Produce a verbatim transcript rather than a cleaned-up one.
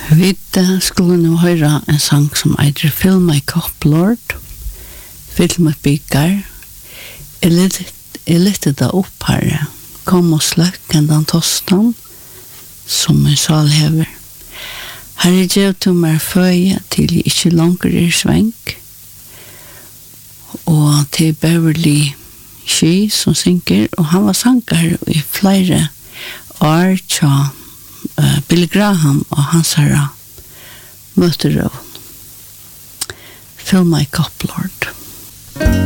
Vi skulle nu höra en sang som heter Fill My Cup Lord, Fill My Byggar. Jeg lette det opp her, kom og sløk en den tostan, som en sal hever. Herre gjør du meg føye til jeg ikke langer er svenk, og til Beverly Shee som synger, og han var sanger i flere år til uh, Billy Graham og hans herre møter av Fill My Cup Lord.